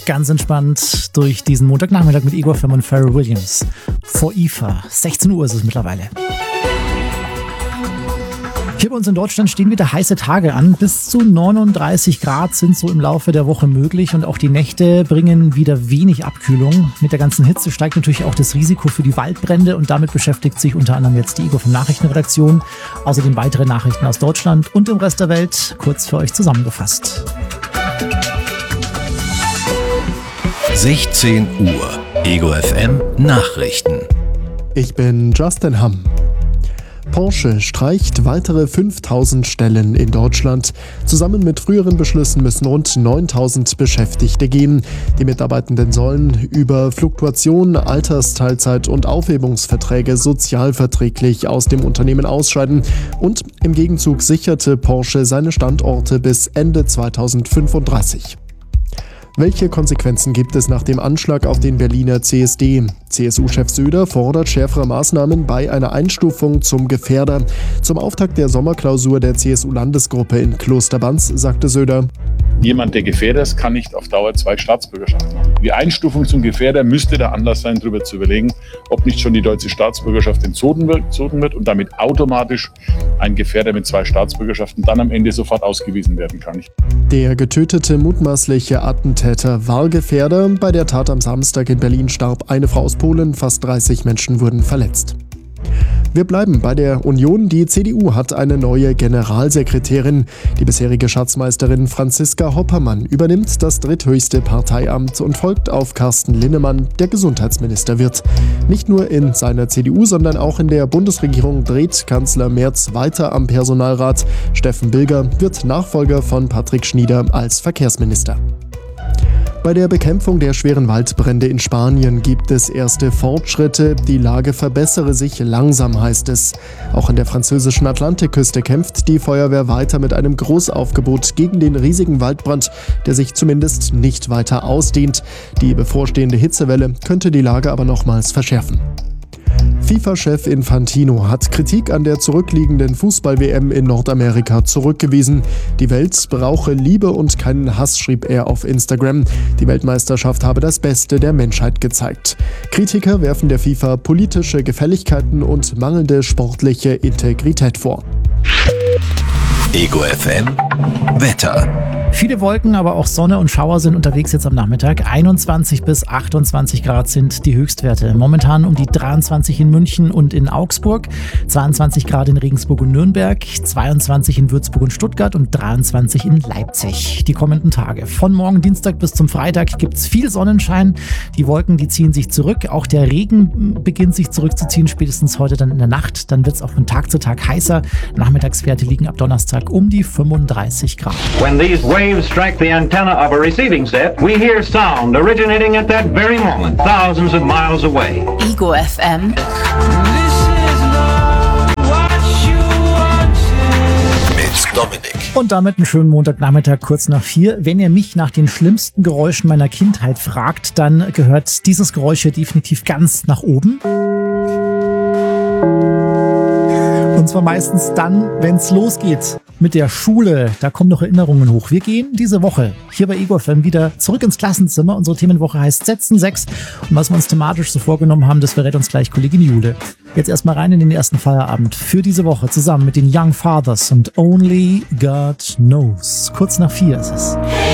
ganz entspannt durch diesen Montagnachmittag mit Igor Fem und Pharrell Williams. For Eva, 16 Uhr ist es mittlerweile. Hier bei uns in Deutschland stehen wieder heiße Tage an. Bis zu 39 Grad sind so im Laufe der Woche möglich und auch die Nächte bringen wieder wenig Abkühlung. Mit der ganzen Hitze steigt natürlich auch das Risiko für die Waldbrände und damit beschäftigt sich unter anderem jetzt die Igor Fem Nachrichtenredaktion. Außerdem weitere Nachrichten aus Deutschland und dem Rest der Welt kurz für euch zusammengefasst. 16 Uhr. Igor Fem Nachrichten. Ich bin Justin Hamm. Porsche streicht weitere 5000 Stellen in Deutschland. Zusammen mit früheren Beschlüssen müssen rund 9000 Beschäftigte gehen. Die Mitarbeitenden sollen über Fluktuation, Altersteilzeit und Aufhebungsverträge sozialverträglich aus dem Unternehmen ausscheiden. Und im Gegenzug sicherte Porsche seine Standorte bis Ende 2035. Welche Konsequenzen gibt es nach dem Anschlag auf den Berliner CSD? CSU-Chef Söder fordert schärfere Maßnahmen bei einer Einstufung zum Gefährder. Zum Auftakt der Sommerklausur der CSU-Landesgruppe in Klosterbanz sagte Söder: Jemand, der Gefährder ist, kann nicht auf Dauer 2 Staatsbürgerschaften haben. Die Einstufung zum Gefährder müsste der Anlass sein, darüber zu überlegen, ob nicht schon die deutsche Staatsbürgerschaft entzogen wird und damit automatisch ein Gefährder mit 2 Staatsbürgerschaften dann am Ende sofort ausgewiesen werden kann. Der getötete mutmaßliche Attentäter war Gefährder. Bei der Tat am Samstag in Berlin starb eine Frau aus Polen, fast 30 Menschen wurden verletzt. Wir bleiben bei der Union. Die CDU hat eine neue Generalsekretärin. Die bisherige Schatzmeisterin Franziska Hoppermann übernimmt das dritthöchste Parteiamt und folgt auf Carsten Linnemann, der Gesundheitsminister wird. Nicht nur in seiner CDU, sondern auch in der Bundesregierung dreht Kanzler Merz weiter am Personalrat. Steffen Bilger wird Nachfolger von Patrick Schnieder als Verkehrsminister. Bei der Bekämpfung der schweren Waldbrände in Spanien gibt es erste Fortschritte. Die Lage verbessere sich langsam, heißt es. Auch an der französischen Atlantikküste kämpft die Feuerwehr weiter mit einem Großaufgebot gegen den riesigen Waldbrand, der sich zumindest nicht weiter ausdehnt. Die bevorstehende Hitzewelle könnte die Lage aber nochmals verschärfen. FIFA-Chef Infantino hat Kritik an der zurückliegenden Fußball-WM in Nordamerika zurückgewiesen. Die Welt brauche Liebe und keinen Hass, schrieb er auf Instagram. Die Weltmeisterschaft habe das Beste der Menschheit gezeigt. Kritiker werfen der FIFA politische Gefälligkeiten und mangelnde sportliche Integrität vor. Igor Fem Wetter. Viele Wolken, aber auch Sonne und Schauer sind unterwegs jetzt am Nachmittag. 21 bis 28 Grad sind die Höchstwerte. Momentan um die 23 in München und in Augsburg, 22 Grad in Regensburg und Nürnberg, 22 in Würzburg und Stuttgart und 23 in Leipzig. Die kommenden Tage. Von morgen Dienstag bis zum Freitag gibt es viel Sonnenschein. Die Wolken, die ziehen sich zurück. Auch der Regen beginnt sich zurückzuziehen, spätestens heute dann in der Nacht. Dann wird es auch von Tag zu Tag heißer. Nachmittagswerte liegen ab Donnerstag um die 35 Grad. When these waves strike the antenna of a receiving set, we hear sound originating at that very moment, thousands of miles away. Igor Fem. Mit Dominik. Und damit einen schönen Montagnachmittag kurz nach 4. Wenn ihr mich nach den schlimmsten Geräuschen meiner Kindheit fragt, dann gehört dieses Geräusch hier definitiv ganz nach oben. Und zwar meistens dann, wenn es losgeht mit der Schule. Da kommen noch Erinnerungen hoch. Wir gehen diese Woche hier bei Igor Fem wieder zurück ins Klassenzimmer. Unsere Themenwoche heißt Sätzen 6. Und was wir uns thematisch so vorgenommen haben, das verrät uns gleich Kollegin Jule. Jetzt erstmal rein in den ersten Feierabend für diese Woche zusammen mit den Young Fathers und Only God Knows. Kurz nach 4 ist es.